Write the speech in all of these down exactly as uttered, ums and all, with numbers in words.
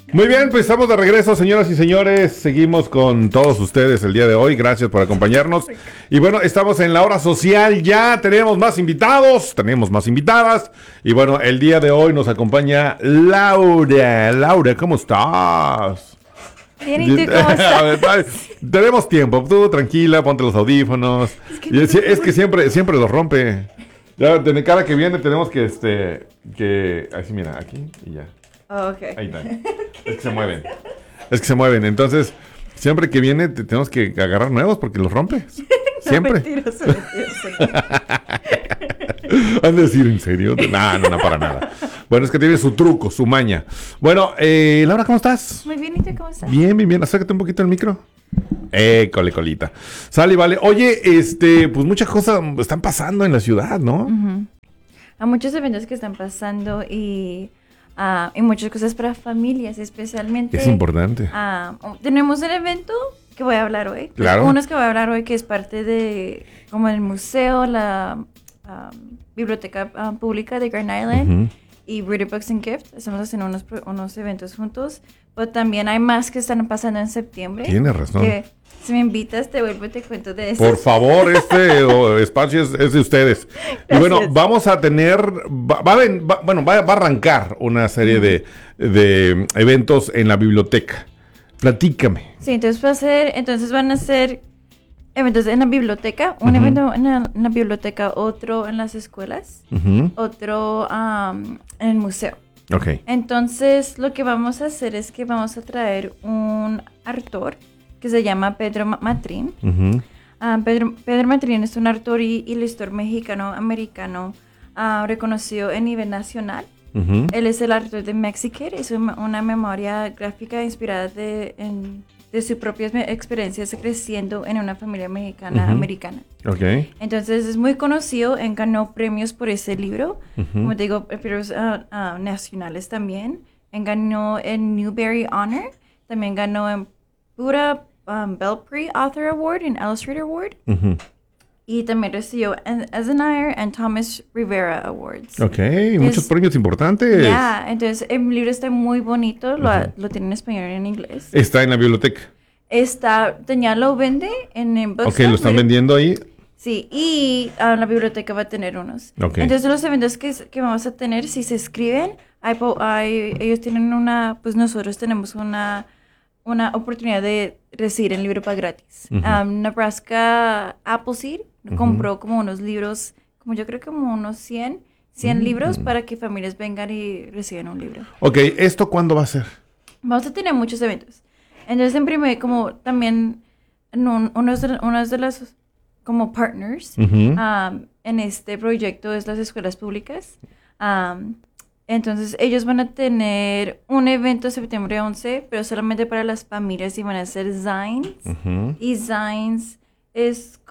Muy bien, pues estamos de regreso, señoras y señores. Seguimos con todos ustedes el día de hoy. Gracias por acompañarnos. Y bueno, estamos en la hora social. Ya tenemos más invitados, tenemos más invitadas. Y bueno, el día de hoy nos acompaña Laura. Laura, ¿cómo estás? Bien, ¿y tú cómo estás? Tenemos tiempo. Tú tranquila, ponte los audífonos. Es que, y es, es que siempre, siempre los rompe. Ya, de cada que viene tenemos que, este, que, así mira, aquí y ya. Oh, okay. Ahí está. Es que se mueven. Es que se mueven. Entonces, siempre que viene te, tenemos que agarrar nuevos porque los rompes. Siempre. No, mentiroso, mentiroso. ¿Han de decir en serio? No, no, no, para nada. Bueno, es que tiene su truco, su maña. Bueno, eh, Laura, ¿cómo estás? Muy bien, ¿y tú cómo estás? Bien, bien, bien. Acércate un poquito el micro. Eh, cole, colita. Sale, vale. Oye, este, pues muchas cosas están pasando en la ciudad, ¿no? Uh-huh. Hay muchos eventos que están pasando y... Uh, y muchas cosas para familias, especialmente. Es importante. Uh, tenemos un evento que voy a hablar hoy. Claro. Uno es que voy a hablar hoy que es parte de, como el museo, la um, biblioteca uh, pública de Grand Island uh-huh. y Reader Books and Gifts. Estamos haciendo unos, unos eventos juntos. Pero también hay más que están pasando en septiembre. Tienes razón. Que, si me invitas, te vuelvo y te cuento de eso. Por favor, este o, espacio es, es de ustedes. Gracias. Y bueno, vamos a tener, va, va, va, bueno, va, va a arrancar una serie de, de eventos en la biblioteca. Platícame. Sí, entonces va a ser, entonces van a ser eventos en la biblioteca, un uh-huh. evento en la, en la biblioteca, otro en las escuelas, uh-huh. otro um, en el museo. Okay. Entonces, lo que vamos a hacer es que vamos a traer un autor que se llama Pedro Matrín. Uh-huh. Uh, Pedro, Pedro Matrín es un autor y ilustrador mexicano-americano uh, reconocido a nivel nacional. Uh-huh. Él es el autor de Mexicare, es una memoria gráfica inspirada de, en, de sus propias experiencias creciendo en una familia mexicana-americana. Uh-huh. Okay. Entonces es muy conocido, en ganó premios por ese libro, uh-huh. como te digo, premios uh, uh, nacionales también. En ganó el Newbery Honor, también ganó en Buddha um, Belpre Author Award and Illustrator Award. Uh-huh. Y también recibió Eisenhower and Thomas Rivera Awards. Ok, es, muchos premios importantes. Ya, yeah, entonces el libro está muy bonito, lo, uh-huh. lo tiene en español y en inglés. ¿Está en la biblioteca? Está, ya lo vende en el bookstore. Ok, ¿lo están vendiendo ahí? Sí, y uh, la biblioteca va a tener unos. Okay. Entonces los eventos que, que vamos a tener, si se escriben, hay, hay, ellos tienen una, pues nosotros tenemos una... una oportunidad de recibir el libro para gratis. Uh-huh. Um, Nebraska Appleseed uh-huh. compró como unos libros, como yo creo como unos cien, cien uh-huh. libros para que familias vengan y reciban un libro. Ok, ¿esto cuándo va a ser? Vamos a tener muchos eventos. Entonces, en primer, como también un, unos, de, unos de los como partners uh-huh. um, en este proyecto es las escuelas públicas. Um, Entonces, ellos van a tener un evento septiembre once, pero solamente para las familias y van a hacer zines. Uh-huh. Y zines es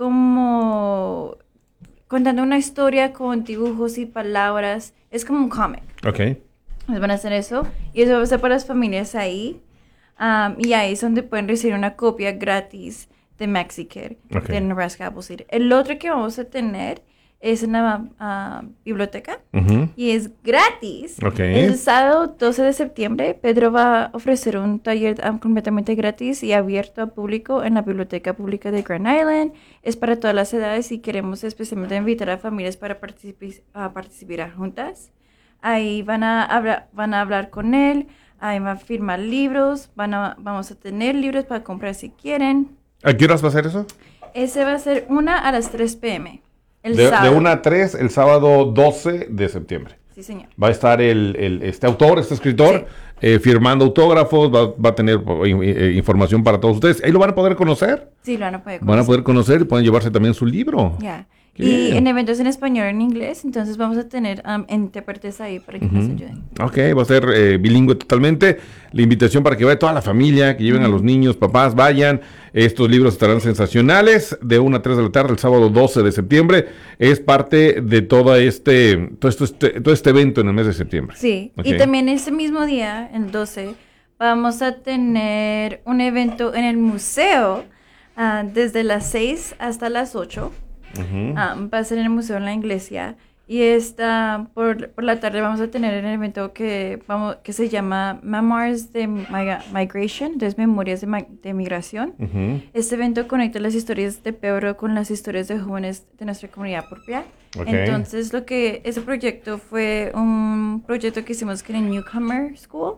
como contando una historia con dibujos y palabras. Es como un cómic. Ok. Entonces van a hacer eso. Y eso va a ser para las familias ahí. Um, y ahí es donde pueden recibir una copia gratis de Mexicare, okay. de Nebraska Appleseed. El otro que vamos a tener es en la uh, biblioteca uh-huh. y es gratis. Okay. El sábado doce de septiembre, Pedro va a ofrecer un taller um, completamente gratis y abierto al público en la biblioteca pública de Grand Island. Es para todas las edades y queremos especialmente invitar a familias para particip- a participar juntas. Ahí van a, hablar, van a hablar con él, ahí van a firmar libros, van a, vamos a tener libros para comprar si quieren. ¿A qué horas va a ser eso? Ese va a ser una a las tres p.m. El de, sábado. de una a tres, el sábado doce de septiembre. Sí, señor. Va a estar el, el, este autor, este escritor, sí. eh, firmando autógrafos, va, va a tener eh, información para todos ustedes. ¿Ahí lo van a poder conocer? Sí, lo van a poder conocer. Van a poder conocer y pueden llevarse también su libro. Ya. Yeah. Y en eventos en español y en inglés, entonces vamos a tener um, intérpretes ahí para que uh-huh. nos ayuden. Ok, va a ser eh, bilingüe totalmente. La invitación para que vaya toda la familia, que lleven uh-huh. a los niños, papás, vayan. Estos libros estarán sensacionales. De una a tres de la tarde, el sábado doce de septiembre. Es parte de todo este, todo, esto, este, todo este evento en el mes de septiembre. Sí, okay. Y también ese mismo día, el doce, vamos a tener un evento en el museo uh, desde las seis hasta las ocho. Uh-huh. Um, va a ser en el museo en la iglesia Y esta, por, por la tarde vamos a tener un evento que, vamos, que se llama Memoirs de Migration, entonces Memorias de, de Migración. Uh-huh. Este evento conecta las historias de Pedro con las historias de jóvenes de nuestra comunidad propia. Okay. Entonces, lo que ese proyecto fue un proyecto que hicimos que era en Newcomer School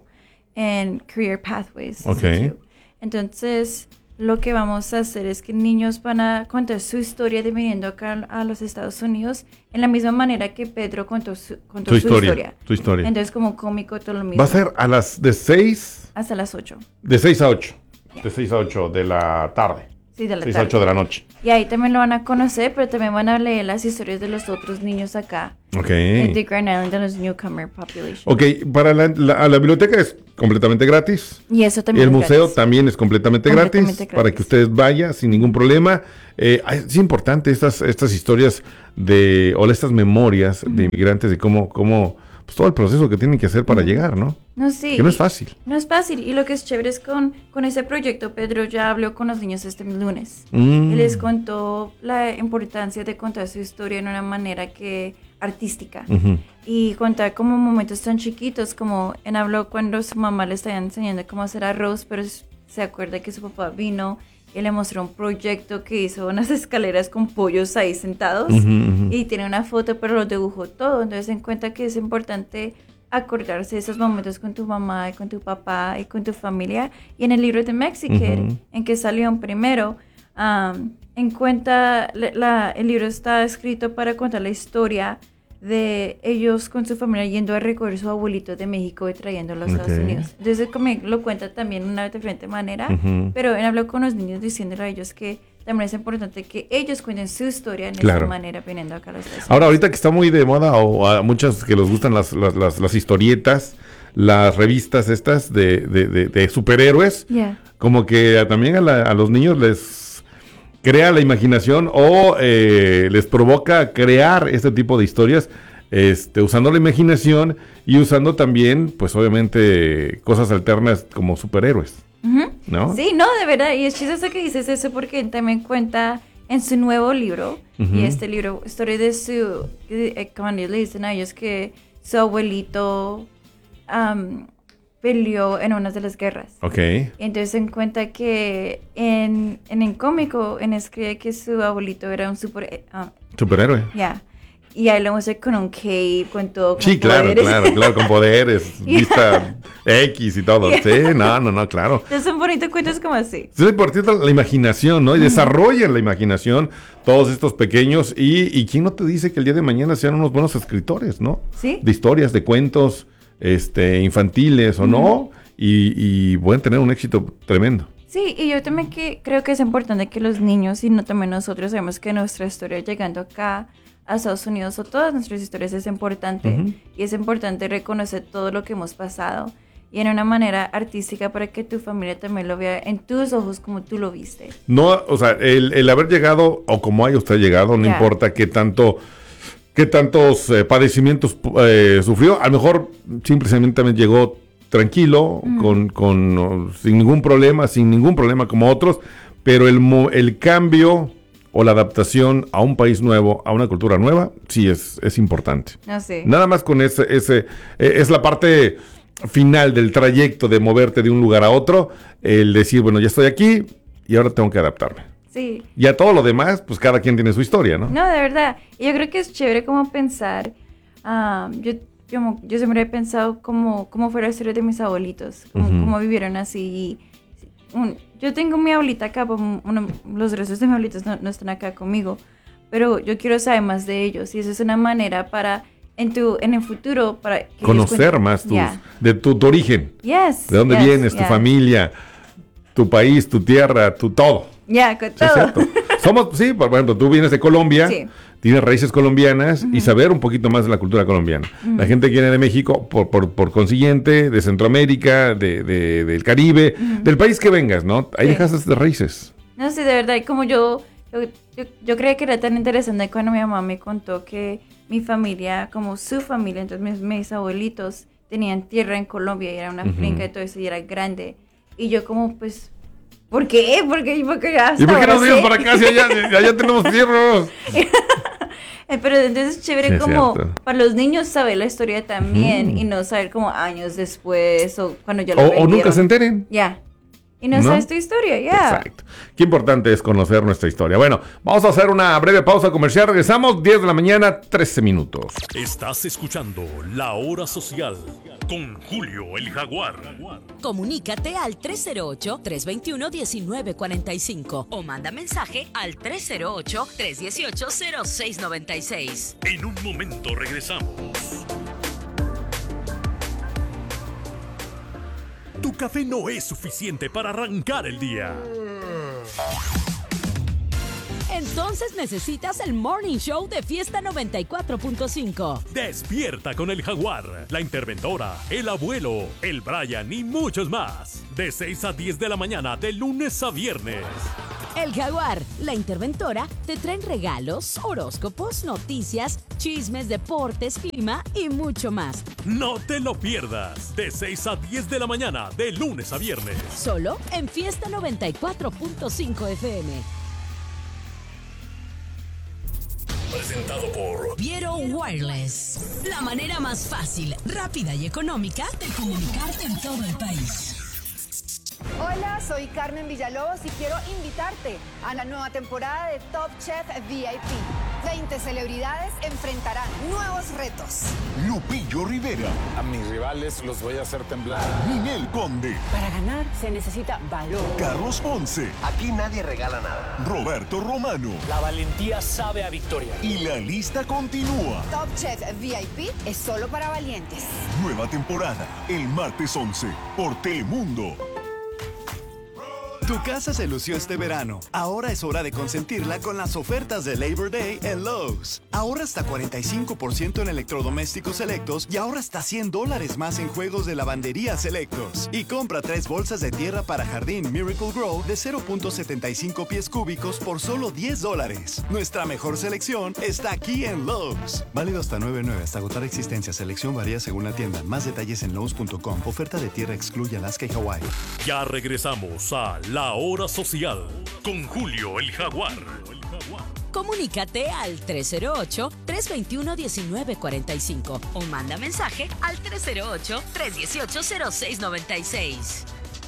and Career Pathways. Okay. Entonces, lo que vamos a hacer es que niños van a contar su historia de viniendo acá a los Estados Unidos en la misma manera que Pedro contó su, contó tu su historia, historia. Tu historia. Entonces, como cómico, todo lo mismo. Va a ser a las de seis... Hasta las ocho. De seis a ocho. Yeah. De seis a ocho de la tarde. Sí, de la seis tarde. a ocho de la noche. Y ahí también lo van a conocer, pero también van a leer las historias de los otros niños acá. Ok. De Grand Island, de los newcomer population. Ok, para la, la, la biblioteca es completamente gratis. Y eso también El es museo gratis. también es completamente, completamente gratis, gratis, para que ustedes vayan sin ningún problema. Eh, es importante estas, estas historias de, o estas memorias uh-huh. de inmigrantes, de cómo, cómo pues, todo el proceso que tienen que hacer para uh-huh. llegar, ¿no? No, sí. Que no es fácil. No es fácil. Y lo que es chévere es con, con ese proyecto, Pedro ya habló con los niños este lunes. Mm. Y les contó la importancia de contar su historia en una manera que artística. Uh-huh. Y contar como momentos tan chiquitos, como él habló cuando su mamá le estaba enseñando cómo hacer arroz, pero se acuerda que su papá vino y le mostró un proyecto que hizo unas escaleras con pollos ahí sentados. Uh-huh, uh-huh. Y tiene una foto, pero lo dibujó todo. Entonces se cuenta que es importante acordarse de esos momentos con tu mamá y con tu papá y con tu familia. Y en el libro de Mexicare, uh-huh. en que salió primero, um, en cuenta, la, la, el libro está escrito para contar la historia de ellos con su familia yendo a recoger su abuelito de México y trayéndolo a los okay. Estados Unidos. Entonces como lo cuenta también de una diferente manera, uh-huh. pero él habló con los niños diciéndole a ellos que también es importante que ellos cuenten su historia en claro. esa manera viniendo acá a los Estados Unidos. Ahora, ahorita que está muy de moda, o a muchos que les gustan las, las, las, las historietas, las revistas estas de, de, de, de superhéroes, yeah. como que también a, la, a los niños les crea la imaginación o eh, les provoca crear este tipo de historias, este, usando la imaginación y usando también, pues obviamente, cosas alternas como superhéroes. Uh-huh. ¿No? Sí, no, de verdad, y es chistoso que dices eso porque también cuenta en su nuevo libro, uh-huh. y este libro, historia de su, eh, cuando le dicen a ellos que su abuelito um, peleó en una de las guerras. Ok. Entonces se cuenta que en, en el cómico, en escribe que su abuelito era un super... Uh, superhéroe. Ya. Yeah. Y ahí lo muestra con un cape, con todo, con sí, claro, poderes. claro, claro, con poderes, vista X y todo. Yeah. Sí, no, no, no, claro. Entonces son bonitos cuentos como así. Sí, es importante la imaginación, ¿no? Y uh-huh. desarrollan la imaginación todos estos pequeños. Y, y quién no te dice que el día de mañana sean unos buenos escritores, ¿no? Sí. De historias, de cuentos, este, infantiles o uh-huh. no. Y, y pueden tener un éxito tremendo. Sí, y yo también que creo que es importante que los niños y no también nosotros sabemos que nuestra historia llegando acá a Estados Unidos o todas nuestras historias es importante uh-huh. y es importante reconocer todo lo que hemos pasado y en una manera artística para que tu familia también lo vea en tus ojos como tú lo viste. No, o sea, el, el haber llegado o como haya usted llegado, no yeah. importa qué tanto, qué tantos eh, padecimientos eh, sufrió, a lo mejor simplemente llegó tranquilo, uh-huh. con, con no, sin ningún problema, sin ningún problema como otros, pero el, el cambio o la adaptación a un país nuevo, a una cultura nueva, sí es, es importante. Ah, sí. Nada más con ese, ese eh, es la parte final del trayecto de moverte de un lugar a otro, el decir, bueno, ya estoy aquí y ahora tengo que adaptarme. Sí. Y a todo lo demás, pues cada quien tiene su historia, ¿no? No, de verdad. Y yo creo que es chévere como pensar, um, yo, yo, yo siempre he pensado como, como fue la historia de mis abuelitos, como, uh-huh. como vivieron así. Un, yo tengo mi abuelita acá, uno, los restos de mis abuelitos no, no están acá conmigo, pero yo quiero saber más de ellos y eso es una manera para, en tu en el futuro, para... Que conocer más tus, yeah. de tu, tu origen, yes, de dónde yes, vienes, yeah. tu familia, tu país, tu tierra, tu todo. Ya, yeah, con todo. Sí, somos, sí, por ejemplo, tú vienes de Colombia, sí. tienes raíces colombianas uh-huh. y saber un poquito más de la cultura colombiana. Uh-huh. La gente que viene de México, por, por, por consiguiente, de Centroamérica, de, de, del Caribe, uh-huh. del país que vengas, ¿no? Ahí sí. dejas de raíces. No, sí, de verdad, y como yo, yo, yo, yo creía que era tan interesante cuando mi mamá me contó que mi familia, como su familia, entonces mis, mis abuelitos tenían tierra en Colombia y era una uh-huh. finca y todo eso y era grande. Y yo como, pues... ¿Por qué? Porque, porque ya ¿Y por qué nos vienes para acá si allá, allá tenemos tierras? Eh, pero entonces es chévere Sí, es como cierto. para los niños saber la historia también Ujú. y no saber como años después o cuando ya O, lo o vendieron. nunca se enteren. Ya. Y no, ¿No? sabes tu historia, ya. Exacto. Qué importante es conocer nuestra historia. Bueno, vamos a hacer una breve pausa comercial. Regresamos, diez de la mañana, trece minutos. Estás escuchando La Hora Social con Julio el Jaguar. Comunícate al tres cero ocho, tres dos uno, uno nueve cuatro cinco o manda mensaje al tres cero ocho, tres uno ocho, cero seis nueve seis. En un momento regresamos. Tu café no es suficiente para arrancar el día. Entonces necesitas el Morning Show de Fiesta noventa y cuatro punto cinco. Despierta con el Jaguar, la interventora, el abuelo, el Brian y muchos más. De seis a diez de la mañana, de lunes a viernes. El Jaguar, la interventora, te traen regalos, horóscopos, noticias, chismes, deportes, clima y mucho más. No te lo pierdas. De seis a diez de la mañana, de lunes a viernes. Solo en Fiesta noventa y cuatro punto cinco F M. Presentado por Viero Wireless. La manera más fácil, rápida y económica de comunicarte en todo el país. Hola, soy Carmen Villalobos y quiero invitarte a la nueva temporada de Top Chef V I P. veinte celebridades enfrentarán nuevos retos. Lupillo Rivera, A mis rivales los voy a hacer temblar. Ninel Conde, Para ganar se necesita valor. Carlos Ponce, Aquí nadie regala nada. Roberto Romano. La valentía sabe a victoria. Y la lista continúa. Top Chef V I P es solo para valientes. Nueva temporada, el martes once, por Telemundo. Tu casa se lució este verano. Ahora es hora de consentirla con las ofertas de Labor Day en Lowe's. Ahorra hasta cuarenta y cinco por ciento en electrodomésticos selectos y ahorra hasta cien dólares más en juegos de lavandería selectos. Y compra tres bolsas de tierra para jardín Miracle Grow de cero punto setenta y cinco pies cúbicos por solo diez dólares. Nuestra mejor selección está aquí en Lowe's. Válido hasta nueve nueve hasta agotar existencia. Selección varía según la tienda. Más detalles en lowes punto com. Oferta de tierra excluye Alaska y Hawái. Ya regresamos a La Hora Social con Julio el Jaguar. Comunícate al tres cero ocho, tres dos uno, uno nueve cuatro cinco o manda mensaje al tres cero ocho, tres uno ocho, cero seis nueve seis.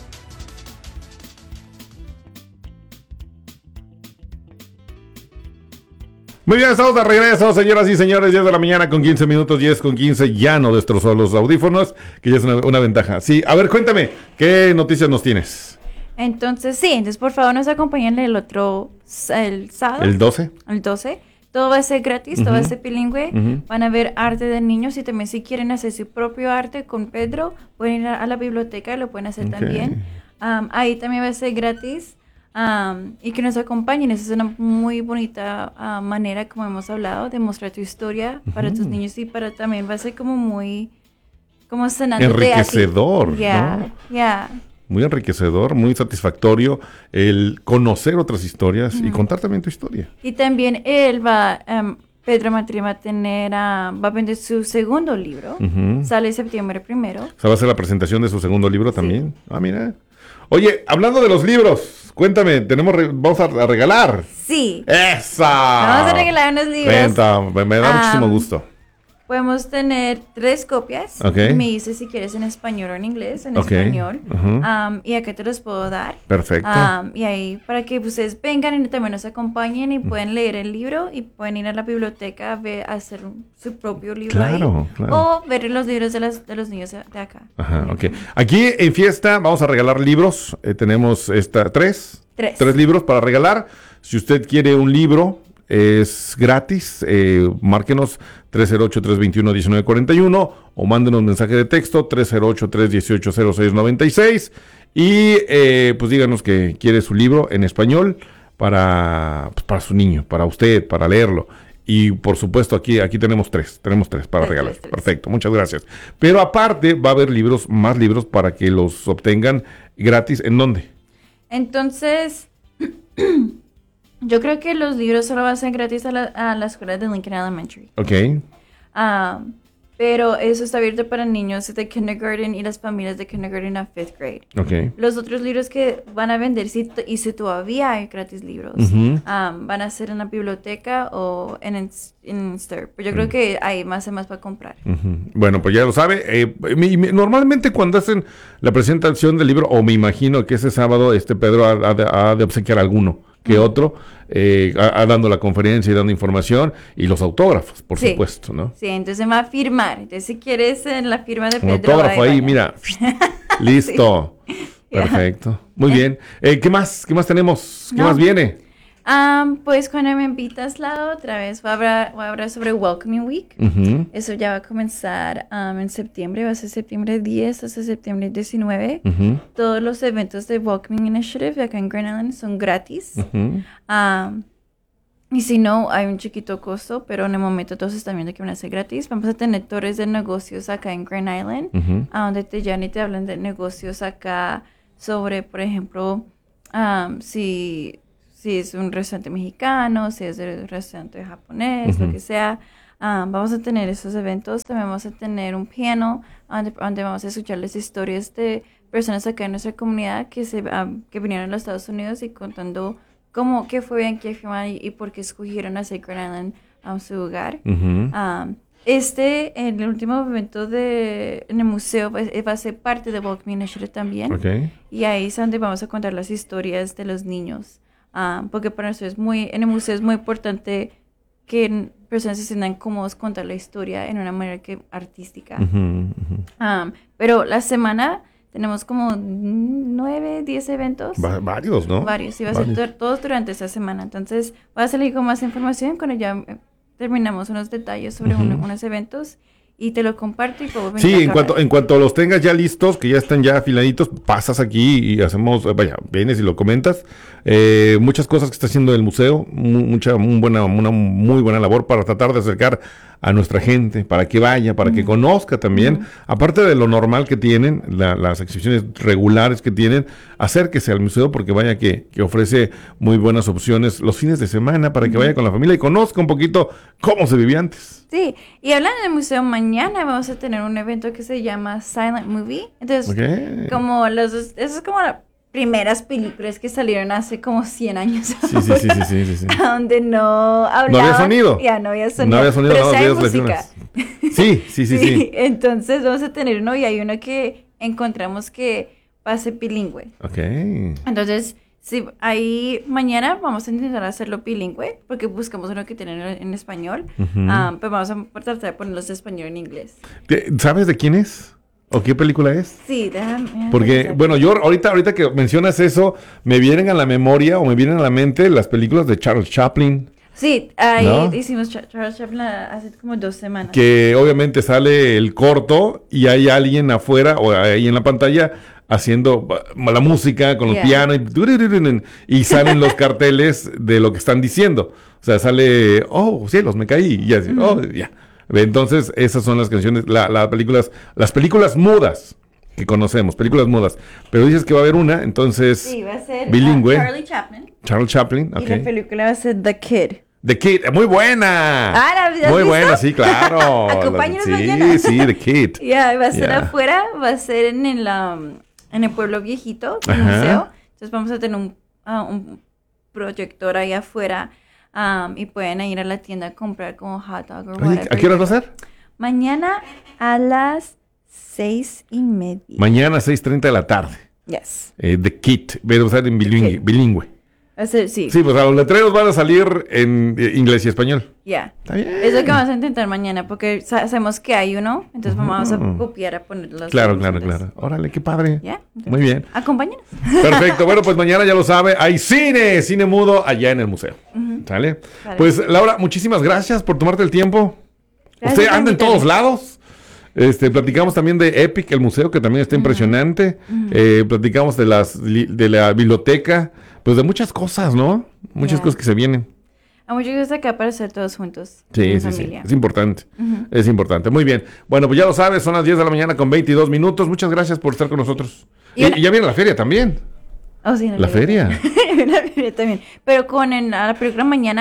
Muy bien, estamos de regreso, señoras y señores, diez de la mañana con quince minutos, diez con quince, ya no destrozó los audífonos, que ya es una, una ventaja. Sí, a ver, cuéntame, ¿qué noticias nos tienes? Entonces, sí, entonces por favor nos acompañan el otro, el sábado. ¿El doce? El doce. Todo va a ser gratis, todo va a ser bilingüe. Ujú. Van a ver arte de niños y también si quieren hacer su propio arte con Pedro, pueden ir a, a la biblioteca, lo pueden hacer Ok. también. Um, ahí también va a ser gratis. Um, y que nos acompañen. Esa es una muy bonita uh, manera, como hemos hablado, de mostrar tu historia para tus niños y para también va a ser como muy, como sanante. Enriquecedor, Ya, ¿no? ya. Muy enriquecedor, muy satisfactorio el conocer otras historias y contar también tu historia. Y también él va, um, Pedro Matri va a tener, uh, va a vender su segundo libro. Ujú. Sale septiembre primero. O sea, va a ser la presentación de su segundo libro también. Ah, mira. Oye, hablando de los libros, cuéntame, tenemos re- vamos a, a regalar. Sí. ¡Esa! Vamos a regalar unos libros. Venta, me, me da Ah, muchísimo gusto. Podemos tener tres copias. Ok. Me dices si quieres en español o en inglés. En Ok. español. Ujú. Um, y acá te los puedo dar. Perfecto. Um, y ahí para que ustedes vengan y también nos acompañen y pueden leer el libro y pueden ir a la biblioteca a, ver, a hacer un- su propio libro Claro, ahí. claro. O ver los libros de, las, de los niños de de acá. Ajá, ok. Aquí en fiesta vamos a regalar libros. Eh, tenemos esta, tres. Tres. Tres libros para regalar. Si usted quiere un libro, es gratis. Eh, márquenos tres cero ocho, tres dos uno, uno nueve cuatro uno o mándenos mensaje de texto tres cero ocho, tres uno ocho, cero seis nueve seis y eh, pues díganos que quiere su libro en español para, pues, para su niño, para usted, para leerlo. Y por supuesto aquí, aquí tenemos tres, tenemos tres para Tres, regalar. tres, tres. Perfecto, muchas gracias. Pero aparte va a haber libros, más libros para que los obtengan gratis. ¿En dónde? Entonces, yo creo que los libros solo van a ser gratis a la, a la escuela de Lincoln Elementary. Ok. Ah, pero eso está abierto para niños de kindergarten y las familias de kindergarten a fifth grade. Okay. Los otros libros que van a vender, si t- y si todavía hay gratis libros, Uh-huh. um, van a ser en la biblioteca o en en Inster. Pero yo creo que hay más y más para comprar. Uh-huh. Bueno, pues ya lo sabe. Eh, mi- mi- normalmente cuando hacen la presentación del libro, o me imagino que ese sábado este Pedro ha, ha de, ha de obsequiar alguno que uh-huh. otro, eh, a, a dando la conferencia y dando información, y los autógrafos, por sí. supuesto, ¿no? Sí, entonces va a firmar. Entonces si quieres en la firma de Un Pedro. autógrafo ahí, vaya. mira. Listo. Sí. Perfecto. Muy bien. Eh, ¿Qué más? ¿Qué más tenemos? ¿Qué No. más viene? Um, pues cuando me invitas la otra vez, voy a hablar, voy a hablar sobre Welcoming Week. Uh-huh. Eso ya va a comenzar um, en septiembre, va a ser septiembre diez hasta septiembre diecinueve. Uh-huh. Todos los eventos de Welcoming Initiative acá en Grand Island son gratis. Uh-huh. Um, y si no, hay un chiquito costo, pero en el momento todos están viendo que van a ser gratis. Vamos a tener torres de negocios acá en Grand Island, Uh-huh. a donde te llevan y te hablan de negocios acá sobre, por ejemplo, um, si... si es un restaurante mexicano, si es un restaurante japonés, Uh-huh. lo que sea. Um, vamos a tener esos eventos. También vamos a tener un piano donde, donde vamos a escuchar las historias de personas acá en nuestra comunidad que se um, que vinieron a los Estados Unidos y contando cómo, qué fue bien, qué fue mal y, y por qué escogieron hacer Grand Island um, su lugar. Uh-huh. Um, este, en el último evento de, en el museo, va, va a ser parte de Welcoming Initiative también. Okay. Y ahí es donde vamos a contar las historias de los niños. Um, porque para nosotros es muy, en el museo es muy importante que personas se sientan cómodos contar la historia en una manera que artística. Uh-huh, uh-huh. Um, pero la semana tenemos como nueve, diez eventos. Va- varios, ¿no? Varios, y va a Varios. ser to- todos durante esa semana. Entonces, voy a salir con más información cuando ya eh, terminamos unos detalles sobre Ujú. un- unos eventos y te lo comparto y puedo venir Sí, acá en cuanto, para- en cuanto los tengas ya listos, que ya están ya afiladitos, pasas aquí y hacemos, eh, vaya, vienes y lo comentas. Eh, muchas cosas que está haciendo el museo, mu- mucha, muy buena, una muy buena labor para tratar de acercar a nuestra gente, para que vaya, para que conozca también, aparte de lo normal que tienen, la- las exhibiciones regulares que tienen, acérquese al museo porque vaya que, que ofrece muy buenas opciones los fines de semana para que vaya con la familia y conozca un poquito cómo se vivía antes. Sí, y hablando del museo, mañana vamos a tener un evento que se llama Silent Movie. Entonces, Ok. como los, esas es como las primeras películas que salieron hace como cien años. Sí, sí, sí, sí, sí, sí, sí. Donde no hablaban. No había sonido. Ya, no había sonido. No había sonido, pero no, sí hay videos música. Sí, sí, sí, sí. Entonces vamos a tener uno y hay uno que encontramos que va a ser bilingüe. Ok. Entonces, sí, ahí mañana vamos a intentar hacerlo bilingüe, porque buscamos uno que tiene en español, Ujú. ah, pero vamos a tratar de ponerlos en español y en inglés. ¿Te- ¿Sabes de quién es? ¿O qué película es? Sí, déjame. déjame Porque, pensar. bueno, yo ahorita, ahorita que mencionas eso, me vienen a la memoria o me vienen a la mente las películas de Charles Chaplin, Sí, ahí ¿no? hicimos Cha- Charles Chaplin hace como dos semanas. que obviamente sale el corto y hay alguien afuera o ahí en la pantalla haciendo la música con el Yeah. piano y, y salen los carteles de lo que están diciendo. O sea, sale, oh, cielos, me caí, y así, oh, ya. Entonces, esas son las canciones, la, las películas, las películas mudas que conocemos, películas mudas. Pero dices que va a haber una, entonces, Sí, va a ser bilingüe. ah, Charlie Chaplin. Charles Chaplin, Y la ok. película va a ser The Kid. The Kid, muy buena. Ah, ¿la has Muy visto? buena, sí, claro. Acompáñanos sí, mañana. sí, The Kid. Ya, va a ser Ya. afuera, va a ser en el, um, en el pueblo viejito del Ajá. museo. Entonces vamos a tener un, ah, un proyector ahí afuera um, y pueden ir a la tienda a comprar como hot dog o Oye, whatever. ¿a qué hora va a ser? Mañana a las seis y media. Mañana a seis treinta de la tarde. Yes. Eh, The Kid, pero va a ser en bilingüe. Kid. bilingüe. Va a ser, sí. Sí, pues a los letreros van a salir en eh, inglés y español. Ya. Está bien. Es lo que vamos a intentar mañana porque sa- sabemos que hay uno, entonces vamos a copiar a ponerlos. Claro, claro, claro. Órale, qué padre. Ya. Muy bien. Acompáñanos. Perfecto. Bueno, pues mañana ya lo sabe, hay cine, cine mudo allá en el museo. ¿Sale? Vale. Pues Laura, muchísimas gracias por tomarte el tiempo. Gracias Usted por anda en invitarme. todos lados. Este, platicamos también de Epic, el museo, que también está impresionante. Eh, platicamos de las li- de la biblioteca, pues de muchas cosas, ¿no? Muchas Ya. cosas que se vienen. A muchos gusta acá para hacer todos juntos. Sí, en sí, sí. familia. Es importante. Es importante. Muy bien. Bueno, pues ya lo sabes, son las diez de la mañana con veintidós minutos. Muchas gracias por estar con nosotros. Y Y, una- y ya viene la feria también. Oh, sí, no La le- feria. la feria también. Pero con en, a la película mañana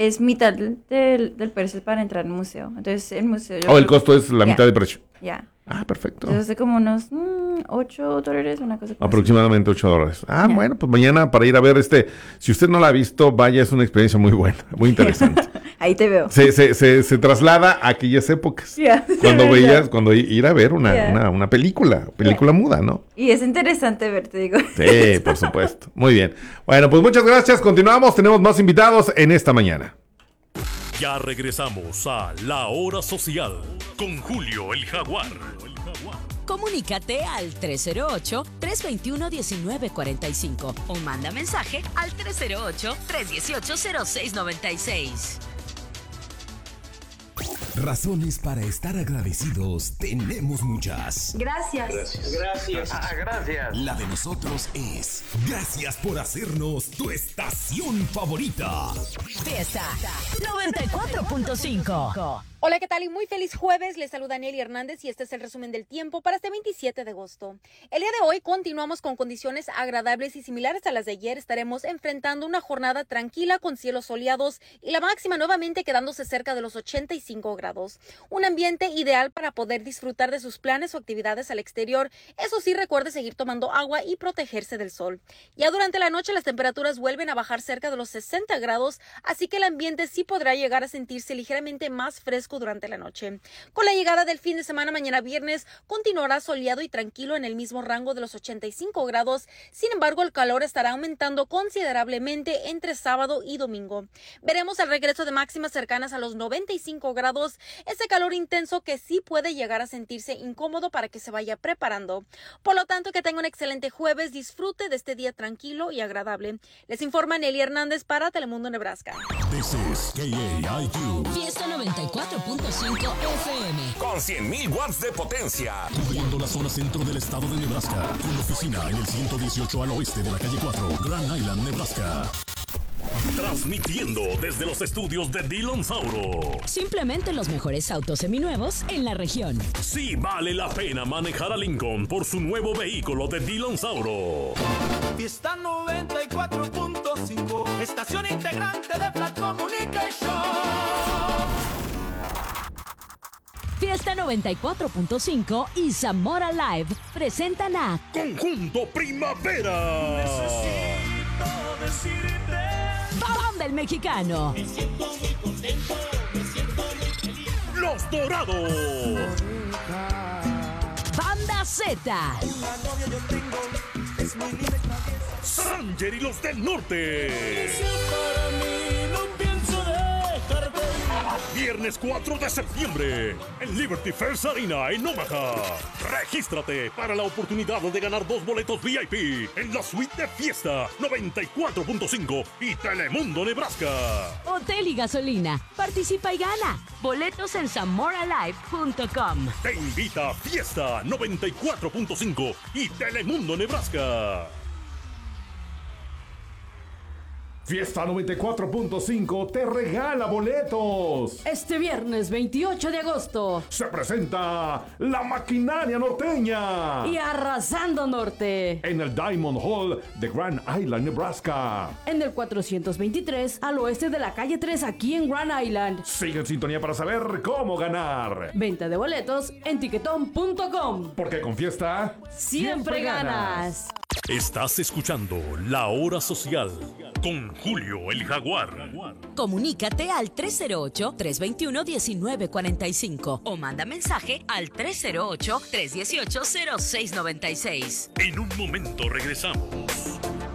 es mitad del, del precio para entrar al museo. Entonces, el museo... Oh, el costo es la yeah. mitad de precio. Ya. Yeah. Ah, perfecto. Entonces, hace como unos mm, ocho dólares, una cosa como aproximadamente así. ocho dólares. Ah, Yeah. bueno, pues mañana para ir a ver este, si usted no la ha visto, vaya, es una experiencia muy buena, muy interesante. Ahí te veo. Se, se, se, se traslada a aquellas épocas. Yeah. Cuando veías, cuando ir a ver una, Yeah. una, una película, película Yeah. muda, ¿no? Y es interesante ver, te digo. Sí, por supuesto. Muy bien. Bueno, pues muchas gracias. Continuamos. Tenemos más invitados en esta mañana. Ya regresamos a La Hora Social con Julio el Jaguar. Comunícate al tres cero ocho, tres dos uno, uno nueve cuatro cinco o manda mensaje al tres cero ocho, tres uno ocho, cero seis nueve seis. Razones para estar agradecidos tenemos muchas. Gracias. Gracias. Gracias. Ah, gracias. La de nosotros es gracias por hacernos tu estación favorita. Fiesta noventa y cuatro punto cinco. Hola, ¿qué tal? Y muy feliz jueves. Les saluda Nelly Hernández y este es el resumen del tiempo para este veintisiete de agosto. El día de hoy continuamos con condiciones agradables y similares a las de ayer. Estaremos enfrentando una jornada tranquila con cielos soleados y la máxima nuevamente quedándose cerca de los ochenta y cinco grados. Un ambiente ideal para poder disfrutar de sus planes o actividades al exterior. Eso sí, recuerde seguir tomando agua y protegerse del sol. Ya durante la noche las temperaturas vuelven a bajar cerca de los sesenta grados, así que el ambiente sí podrá llegar a sentirse ligeramente más fresco durante la noche. Con la llegada del fin de semana, mañana viernes, continuará soleado y tranquilo en el mismo rango de los ochenta y cinco grados. Sin embargo, el calor estará aumentando considerablemente entre sábado y domingo. Veremos el regreso de máximas cercanas a los noventa y cinco grados, ese calor intenso que sí puede llegar a sentirse incómodo para que se vaya preparando. Por lo tanto, que tenga un excelente jueves, disfrute de este día tranquilo y agradable. Les informa Nelly Hernández para Telemundo Nebraska. This is K A I Q. Fiesta noventa y cuatro punto cinco F M. Con cien mil watts de potencia. Cubriendo la zona centro del estado de Nebraska. Con oficina en el ciento dieciocho al oeste de la calle cuatro, Grand Island, Nebraska. Transmitiendo desde los estudios de Dillon Sauro. Simplemente los mejores autos seminuevos en la región. Sí vale la pena manejar a Lincoln por su nuevo vehículo de Dillon Sauro. Fiesta noventa y cuatro punto cinco, estación integrante de Flat Communication. Fiesta noventa y cuatro punto cinco y Zamora Live presentan a Conjunto Primavera. Necesito decirte. Banda el Mexicano. Me siento muy contento, me siento muy feliz. Los Dorados. Banda Z. Una novia yo tengo, es muy linda y traviesa. Ranger y los del Norte. Y si para mí no pienso dejarte ir. Viernes cuatro de septiembre en Liberty First Arena en Omaha. Regístrate para la oportunidad de ganar dos boletos V I P en la suite de Fiesta noventa y cuatro punto cinco y Telemundo Nebraska. Hotel y gasolina. Participa y gana. Boletos en zamora live punto com. Te invita a Fiesta noventa y cuatro punto cinco y Telemundo Nebraska. Fiesta noventa y cuatro punto cinco te regala boletos. Este viernes veintiocho de agosto Se presenta La Maquinaria Norteña y Arrasando Norte en el Diamond Hall de Grand Island, Nebraska. en el cuatrocientos veintitrés al oeste de la calle tres aquí en Grand Island. Sigue en sintonía para saber cómo ganar. Venta de boletos en tiquetón punto com. Porque con Fiesta Siempre ganas. Estás escuchando La Hora Social con Julio el Jaguar. Comunícate al tres cero ocho, tres dos uno, uno nueve cuatro cinco o manda mensaje al tres cero ocho, tres uno ocho, cero seis nueve seis. En un momento regresamos.